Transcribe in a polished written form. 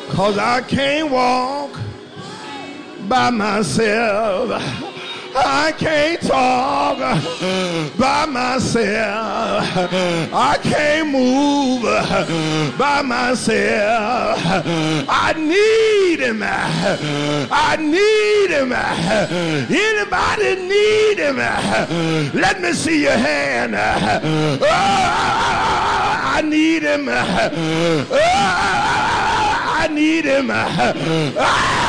'Cause I can't walk by myself. I can't talk by myself. I can't move by myself. I need him. I need him. Anybody need him? Let me see your hand. Oh, I need him. Oh, I need him.